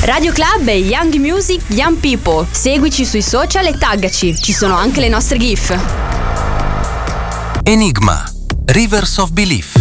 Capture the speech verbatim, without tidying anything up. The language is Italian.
Radio Club e Young Music Young People. Seguici sui social e taggaci, ci sono anche le nostre GIF. Enigma, Rivers of Belief.